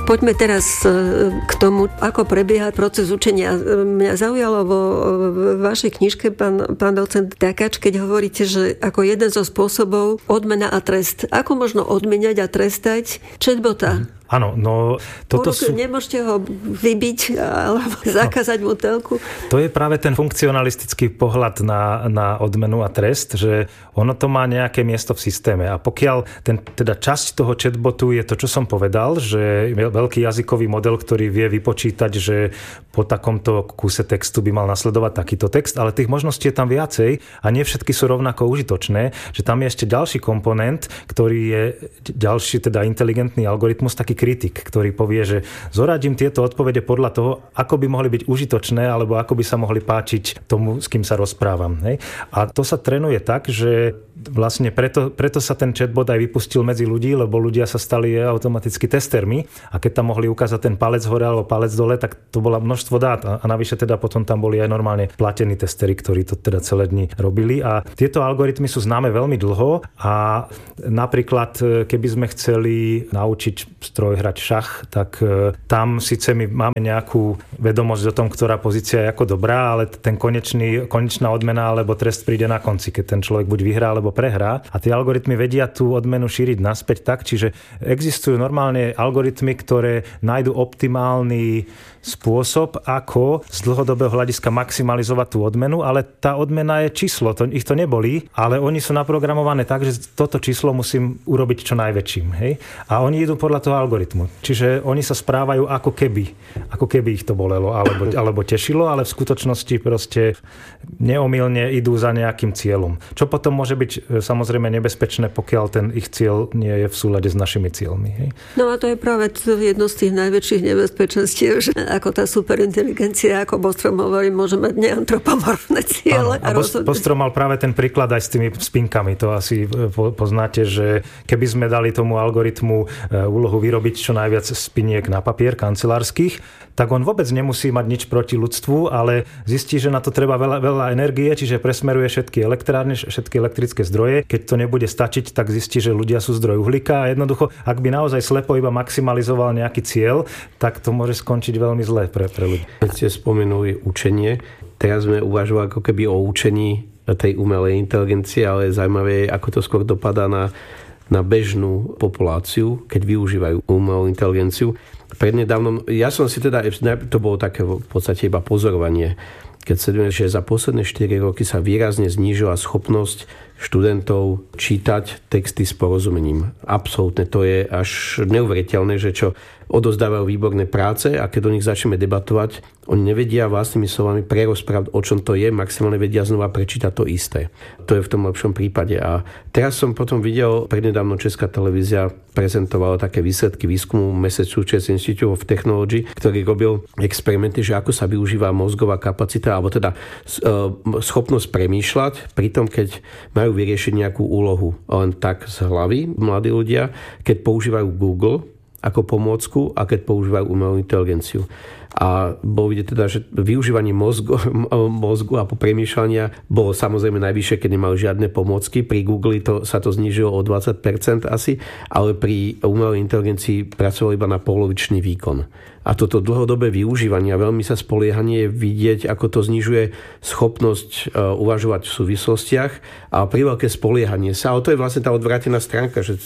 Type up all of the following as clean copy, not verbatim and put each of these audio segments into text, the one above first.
Poďme teraz k tomu, ako prebieha proces učenia. Mňa zaujalo vo vašej knižke, pán docent Takáč, keď hovoríte, že ako jeden zo spôsobov odmena a trest. Ako možno odmeniať a trestať chatbota? Áno, no toto nemôžete ho vybiť alebo zakázať mu telku. To je práve ten funkcionalistický pohľad na odmenu a trest, že ono to má nejaké miesto v systéme. A pokiaľ teda časť toho chatbotu je to, čo som povedal, že veľký jazykový model, ktorý vie vypočítať, že po takomto kúse textu by mal nasledovať takýto text, ale tých možností je tam viacej a nie všetky sú rovnako užitočné, že tam je ešte ďalší komponent, ktorý je ďalší teda inteligentný algoritmus, taký kritik, ktorý povie, že zoradím tieto odpovede podľa toho, ako by mohli byť užitočné, alebo ako by sa mohli páčiť tomu, s kým sa rozprávam. Hej? A to sa trénuje tak, že vlastne preto sa ten chatbot aj vypustil medzi ľudí, lebo ľudia sa stali automaticky testermi a keď tam mohli ukázať ten palec hore alebo palec dole, tak to bola množstvo dát a navyše teda potom tam boli aj normálne platení testery, ktorí to teda celé dni robili a tieto algoritmy sú známe veľmi dlho a napríklad keby sme chceli naučiť stroj hrať šach, tak tam síce my máme nejakú vedomosť o tom, ktorá pozícia je ako dobrá, ale ten konečná odmena alebo trest príde na konci, keď ten človek buď vyhrá alebo prehrá. A tie algoritmy vedia tú odmenu šíriť naspäť tak, čiže existujú normálne algoritmy, ktoré nájdu optimálny spôsob, ako z dlhodobého hľadiska maximalizovať tú odmenu, ale tá odmena je číslo, ich to nebolí, ale oni sú naprogramované tak, že toto číslo musím urobiť čo najväčším. Hej? A oni idú podľa toho algoritmu. Čiže oni sa správajú ako keby ich to bolelo alebo tešilo, ale v skutočnosti proste neomylne idú za nejakým cieľom. Čo potom môže byť samozrejme nebezpečné, pokiaľ ten ich cieľ nie je v súlade s našimi cieľmi. Hej? No a to je práve jedno z tých najväčších nebezpečenstiev, že ako tá superinteligencia, ako Bostrom hovorí, môže mať neantropomorfné ciele. A Bostrom mal práve ten príklad aj s tými spinkami. To asi poznáte, že keby sme dali tomu algoritmu úlohu vyrobiť čo najviac spiniek na papier kancelárskych, tak on vôbec nemusí mať nič proti ľudstvu, ale zistí, že na to treba veľa energie, čiže presmeruje všetky elektrárne, všetky elektrické zdroje. Keď to nebude stačiť, tak zistí, že ľudia sú zdroj uhlíka a jednoducho, ak by naozaj slepo iba maximalizoval nejaký cieľ, tak to môže skončiť veľmi zle pre ľudí. Keď ste spomenuli učenie, teraz sme uvažovali ako keby o učení tej umelej inteligencie, ale zaujímavé je, ako to skôr dopadá na bežnú populáciu, keď využívajú umelú inteligenciu. Prednedávnom, ja som si teda, to bolo také v podstate iba pozorovanie, keď sledujem, že za posledné 4 roky sa výrazne znížila schopnosť študentov čítať texty s porozumením. Absolútne, to je až neuveriteľné, že čo odozdávajú výborné práce a keď o nich začneme debatovať, oni nevedia vlastnými slovami prerozprávať, o čom to je, maximálne vedia znova prečítať to isté. To je v tom lepšom prípade. A teraz som potom videl, prednedávno Česká televízia prezentovala také výsledky výskumu Massachusetts Institute of Technology, ktorý robil experimenty, že ako sa využíva mozgová kapacita, alebo teda schopnosť premýšľať, pritom keď majú vyriešiť nejakú úlohu len tak z hlavy mladí ľudia, keď používajú Google ako pomôcku a keď používajú umelú inteligenciu. A bolo vidieť teda, že využívanie mozgu a premýšľania bolo samozrejme najvyššie, keď nemali žiadne pomôcky. Pri Google sa to znížilo o 20% asi, ale pri umelej inteligencii pracovalo iba na polovičný výkon. A toto dlhodobé využívanie a veľmi sa spoliehanie je vidieť, ako to znižuje schopnosť uvažovať v súvislostiach a priveľké spoliehanie sa. Ale to je vlastne tá odvrátená stránka, že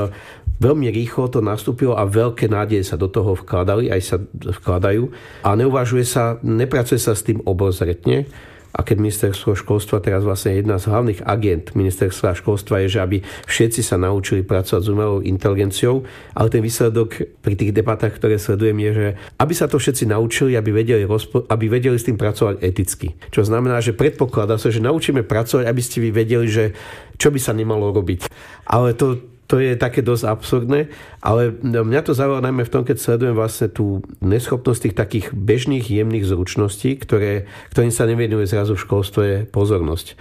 veľmi rýchlo to nastúpilo a veľké nádeje sa do toho vkladali, aj sa vkladajú a nepracuje sa s tým obozretne. A keď ministerstvo školstva, teraz vlastne jedna z hlavných agent ministerstva školstva je, že aby všetci sa naučili pracovať s umelou inteligenciou, ale ten výsledok pri tých debatách, ktoré sledujem, je, že aby sa to všetci naučili, aby vedeli s tým pracovať eticky. Čo znamená, že predpokladá sa, že naučíme pracovať, aby ste vy vedeli, že čo by sa nemalo robiť. Ale to je také dosť absurdné, ale mňa to zaujalo najmä v tom, keď sledujem vlastne tú neschopnosť tých takých bežných jemných zručností, ktorým sa nevenuje zrazu v školstve pozornosť.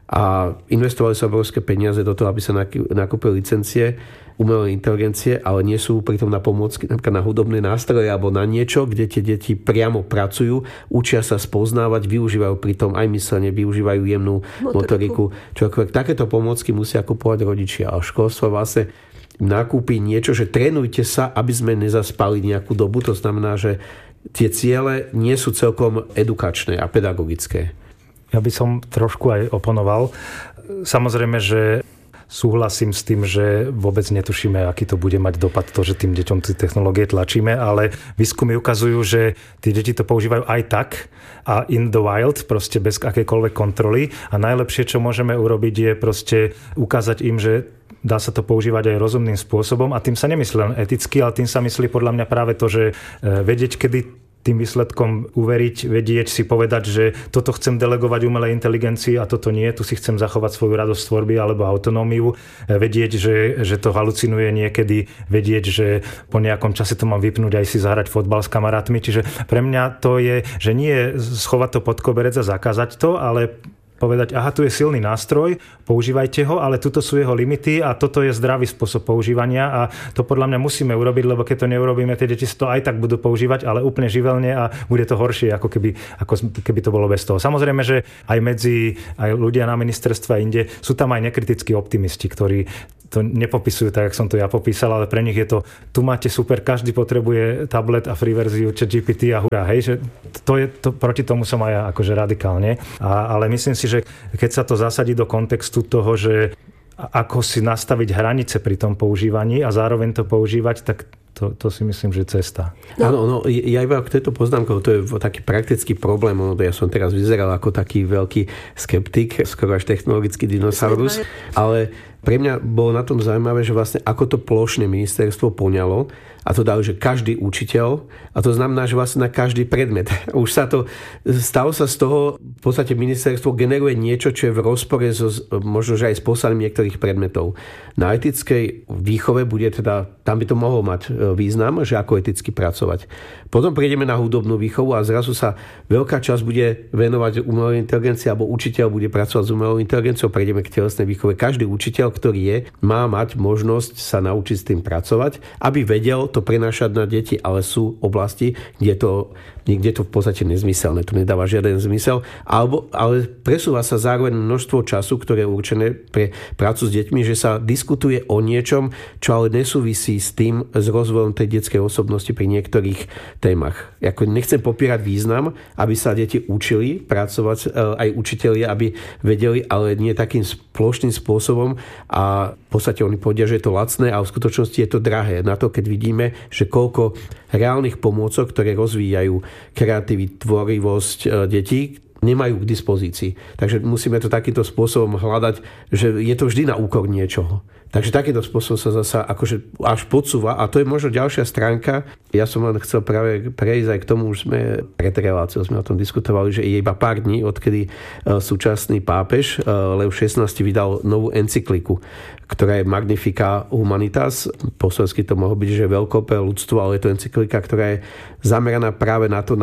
A investovali sa obrovské peniaze do toho, aby sa nakúpili licencie umelej inteligencie, ale nie sú pritom na pomôcky, napríklad na hudobné nástroje alebo na niečo, kde tie deti priamo pracujú, učia sa spoznávať, využívajú pritom aj myslenie, využívajú jemnú motoriku. Čokoľvek. Takéto pomôcky musia kupovať rodičia. A školstvo vlastne nakúpi niečo, že trénujte sa, aby sme nezaspali nejakú dobu. To znamená, že tie ciele nie sú celkom edukačné a pedagogické. Ja by som trošku aj oponoval. Samozrejme, že súhlasím s tým, že vôbec netušíme, aký to bude mať dopad to, že tým deťom tie technológie tlačíme, ale výskumy ukazujú, že tí deti to používajú aj tak a in the wild, proste bez akékoľvek kontroly. A najlepšie, čo môžeme urobiť, je proste ukázať im, že dá sa to používať aj rozumným spôsobom a tým sa nemyslí len eticky, ale tým sa myslí podľa mňa práve to, že vedieť, kedy tým výsledkom uveriť, vedieť si povedať, že toto chcem delegovať umelej inteligencii a toto nie, tu si chcem zachovať svoju radosť tvorby alebo autonómiu, vedieť, že to halucinuje niekedy, vedieť, že po nejakom čase to mám vypnúť aj si zahrať fotbal s kamarátmi. Čiže pre mňa to je, že nie schovať to pod koberec a zakázať to, ale povedať, aha, tu je silný nástroj, používajte ho, ale tuto sú jeho limity a toto je zdravý spôsob používania a to podľa mňa musíme urobiť, lebo keď to neurobíme, tie deti si to aj tak budú používať, ale úplne živelne a bude to horšie, ako keby to bolo bez toho. Samozrejme, že aj ľudia na ministerstve inde sú tam aj nekritickí optimisti, ktorí to nepopisujú tak, jak som to ja popísal, ale pre nich je to, tu máte super, každý potrebuje tablet a free verziu ChatGPT a hurá, hej, že to proti tomu som aj ja akože radikálne. Ale myslím si, že keď sa to zasadí do kontextu toho, že ako si nastaviť hranice pri tom používaní a zároveň to používať, tak to si myslím, že je cesta. Áno, ja iba k tejto poznámke, to je taký praktický problém. Ja som teraz vyzeral ako taký veľký skeptik, skoro až technologický dinosaurus, ale pre mňa bolo na tom zaujímavé, že vlastne ako to plošne ministerstvo poňalo, a to dalo, že každý učiteľ, a to znamená, že vlastne na každý predmet. Už stalo sa z toho, v podstate ministerstvo generuje niečo, čo je v rozpore možno, že aj s poslaním niektorých predmetov. Na etickej výchove bude teda, tam by to mohlo mať význam, že ako eticky pracovať. Potom prejdeme na hudobnú výchovu a zrazu sa veľká časť bude venovať umelej inteligencii, alebo učiteľ bude pracovať s umelou inteligenciou, prejdeme k telesnej výchove. Každý učiteľ, ktorý má mať možnosť sa naučiť s tým pracovať, aby vedel to prenášať na deti, ale sú oblasti, kde to v podstate nezmyselné, to nedáva žiaden zmysel, ale presúva sa zároveň množstvo času, ktoré je určené pre prácu s deťmi, že sa diskutuje o niečom, čo ale nesúvisí s rozvojom tej detskej osobnosti pri niektorých témach. Nechcem popierať význam, aby sa deti učili pracovať, aj učitelia, aby vedeli, ale nie takým plošným spôsobom a v podstate oni povedia, že je to lacné a v skutočnosti je to drahé. Na to, keď vidíme, že koľko reálnych pomôcok, ktoré rozvíjajú kreativitu, tvorivosť detí, nemajú k dispozícii. Takže musíme to takýmto spôsobom hľadať, že je to vždy na úkor niečoho. Takže takýmto spôsobom sa zasa akože až podsúva a to je možno ďalšia stránka. Ja som len chcel práve prejsť aj k tomu, už sme pred reláciou sme o tom diskutovali, že je iba pár dní, odkedy súčasný pápež Lev XVI vydal novú encykliku, ktorá je Magnificat Humanitas. Po slovensky to mohlo byť, že veľkope ľudstvo, ale je to encyklika, ktorá je zameraná práve na to,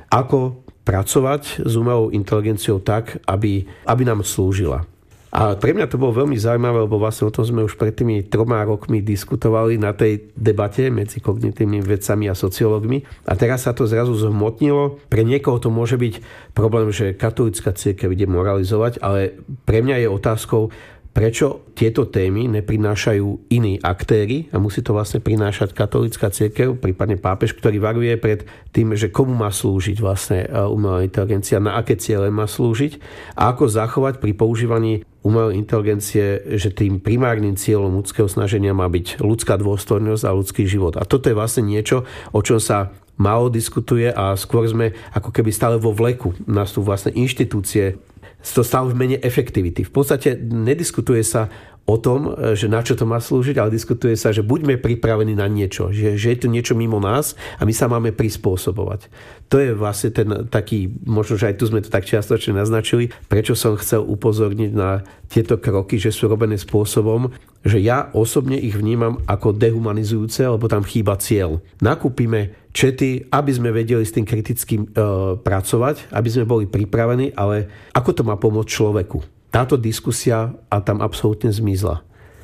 ako pracovať s umelou inteligenciou tak, aby nám slúžila. A pre mňa to bolo veľmi zaujímavé, lebo vlastne o tom sme už pred tými 3 rokmi diskutovali na tej debate medzi kognitívnymi vedcami a sociológmi. A teraz sa to zrazu zhmotnilo. Pre niekoho to môže byť problém, že katolícka cirkev ide moralizovať, ale pre mňa je otázkou, prečo tieto témy neprinášajú iní aktéri a musí to vlastne prinášať katolícka cirkev, prípadne pápež, ktorý varuje pred tým, že komu má slúžiť vlastne umelá inteligencia, na aké ciele má slúžiť a ako zachovať pri používaní umelej inteligencie, že tým primárnym cieľom ľudského snaženia má byť ľudská dôstojnosť a ľudský život. A toto je vlastne niečo, o čom sa málo diskutuje a skôr sme ako keby stále vo vleku. Nás tu vlastne inštitúcie to stále v mene efektivity. V podstate nediskutuje sa o tom, že na čo to má slúžiť, ale diskutuje sa, že buďme pripravení na niečo, že je tu niečo mimo nás a my sa máme prispôsobovať. To je vlastne ten taký, možno, že aj tu sme to tak čiastočne naznačili, prečo som chcel upozorniť na tieto kroky, že sú robené spôsobom, že ja osobne ich vnímam ako dehumanizujúce, lebo tam chýba cieľ. Nakúpime čety, aby sme vedeli s tým kritickým pracovať, aby sme boli pripravení, ale ako to má pomôcť človeku? Táto diskusia a tam absolútne zmizla.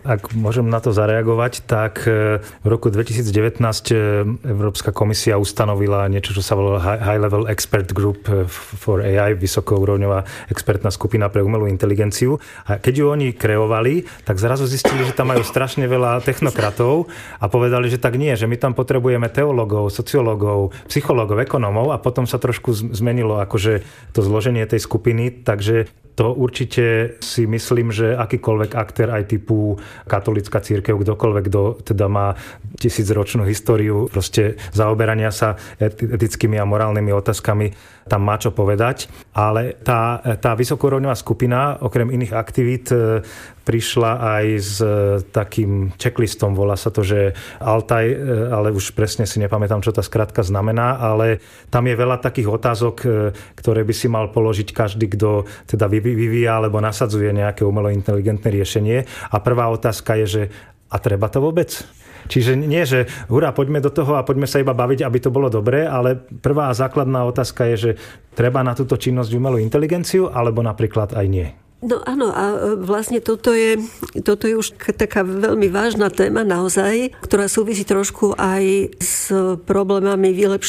Ak môžem na to zareagovať, tak v roku 2019 Európska komisia ustanovila niečo, čo sa volalo High Level Expert Group for AI, vysokourovňová expertná skupina pre umelú inteligenciu. A keď ju oni kreovali, tak zrazu zistili, že tam majú strašne veľa technokratov a povedali, že tak nie, že my tam potrebujeme teológov, sociológov, psychológov, ekonómov a potom sa trošku zmenilo akože to zloženie tej skupiny, takže to určite si myslím, že akýkoľvek aktér aj typu katolícka cirkev, kdokoľvek, kto teda má 1000-ročnú históriu proste zaoberania sa etickými a morálnymi otázkami, tam má čo povedať. Ale tá vysokourovňová skupina, okrem iných aktivít, prišla aj s takým checklistom, volá sa to, že Altaj, ale už presne si nepamätám, čo tá skratka znamená, ale tam je veľa takých otázok, ktoré by si mal položiť každý, kto teda vyvíja alebo nasadzuje nejaké umelo inteligentné riešenie. A prvá otázka je, že a treba to vôbec? Čiže nie, že hurá, poďme do toho a poďme sa iba baviť, aby to bolo dobré, ale prvá základná otázka je, že treba na túto činnosť umelú inteligenciu, alebo napríklad aj nie. No áno, a vlastne toto je už taká veľmi vážna téma naozaj, ktorá súvisí trošku aj s problémami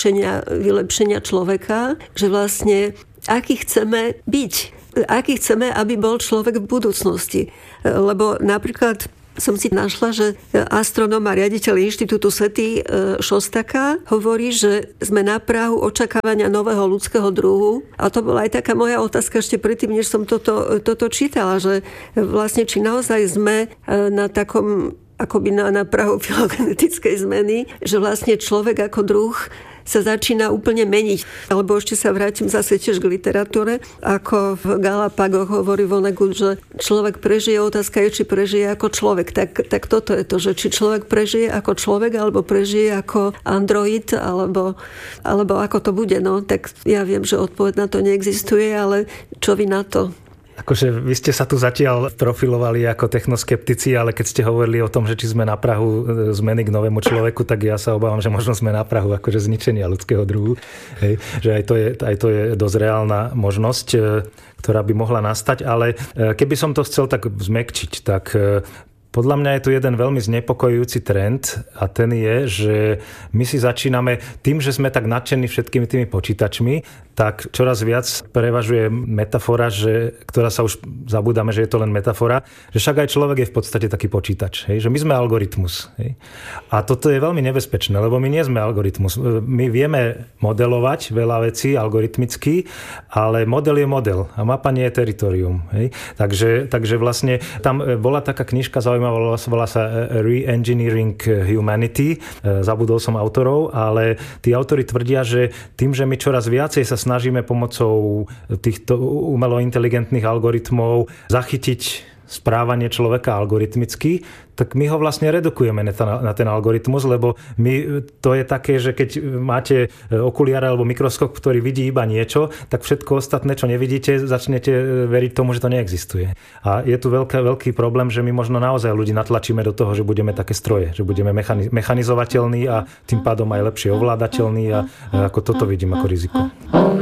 vylepšenia človeka, že vlastne aký chceme byť, aký chceme, aby bol človek v budúcnosti. Lebo napríklad som si našla, že astronóm a riaditeľ Inštitútu Svätý Šostaka hovorí, že sme na prahu očakávania nového ľudského druhu. A to bola aj taká moja otázka ešte predtým, než som toto čítala, že vlastne či naozaj sme na takom akoby na prahu filogenetickej zmeny, že vlastne človek ako druh sa začína úplne meniť. Alebo ešte sa vrátim zase tiež k literatúre. Ako v Galapagoch hovorí Vonnegut, že človek prežije, otázka je, či prežije ako človek. Tak toto je to, že či človek prežije ako človek, alebo prežije ako android, alebo ako to bude. No, tak ja viem, že odpoveď na to neexistuje, ale čo vy na to? Akože vy ste sa tu zatiaľ profilovali ako technoskeptici, ale keď ste hovorili o tom, že či sme na prahu zmeny k novému človeku, tak ja sa obávam, že možno sme na prahu akože zničenia ľudského druhu. Hej, že aj to je dosť reálna možnosť, ktorá by mohla nastať, ale keby som to chcel tak zmäkčiť, tak podľa mňa je tu jeden veľmi znepokojujúci trend a ten je, že my si začíname tým, že sme tak nadšení všetkými tými počítačmi, tak čoraz viac prevažuje metafora, ktorá sa už zabúdame, že je to len metafora, že však aj človek je v podstate taký počítač, hej? Že my sme algoritmus. Hej? A toto je veľmi nebezpečné, lebo my nie sme algoritmus. My vieme modelovať veľa vecí algoritmicky, ale model je model a mapa nie je teritorium. Hej? Takže vlastne tam bola taká knižka zaujímavá, volá sa Re-Engineering Humanity. Zabudol som autorov, ale tí autori tvrdia, že tým, že my čoraz viacej sa snažíme pomocou týchto umelo inteligentných algoritmov zachytiť správanie človeka algoritmicky, tak my ho vlastne redukujeme na ten algoritmus, lebo to je také, že keď máte okuliare alebo mikroskop, ktorý vidí iba niečo, tak všetko ostatné, čo nevidíte, začnete veriť tomu, že to neexistuje. A je tu veľký problém, že my možno naozaj ľudí natlačíme do toho, že budeme také stroje, že budeme mechanizovateľní a tým pádom aj lepšie ovládateľní a ako toto vidím ako riziko.